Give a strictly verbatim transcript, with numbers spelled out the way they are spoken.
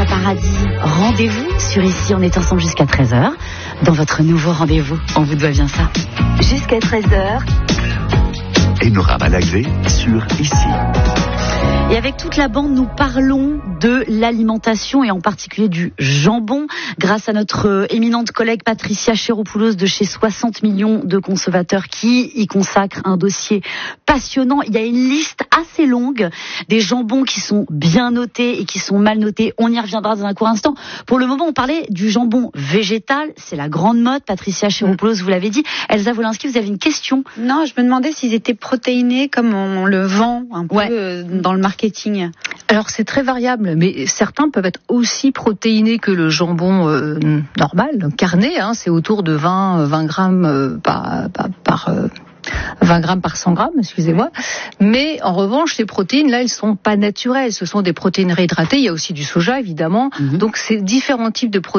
Paradis. Rendez-vous sur Ici, on est ensemble jusqu'à treize heures. Dans votre nouveau rendez-vous, on vous doit bien ça. Jusqu'à treize heures. Enora Malagré sur Ici. Et avec toute la bande, nous parlons de l'alimentation et en particulier du jambon grâce à notre éminente collègue Patricia Chéropoulos de chez soixante millions de consommateurs qui y consacre un dossier passionnant. Il y a une liste assez longue des jambons qui sont bien notés et qui sont mal notés. On y reviendra dans un court instant. Pour le moment, on parlait du jambon végétal. C'est la grande mode. Patricia Chéropoulos, vous l'avez dit. Elsa Wolinski, vous avez une question? Non, je me demandais s'ils étaient protéinés comme on le vend un peu ouais. dans le marketing. Alors c'est très variable, mais certains peuvent être aussi protéinés que le jambon euh, normal, carné, hein, c'est autour de vingt, vingt grammes euh, par, par, par euh, vingt grammes par cent grammes, excusez-moi. Mais en revanche, ces protéines, là, elles sont pas naturelles. Ce sont des protéines réhydratées. Il y a aussi du soja, évidemment. Mm-hmm. Donc c'est différents types de protéines.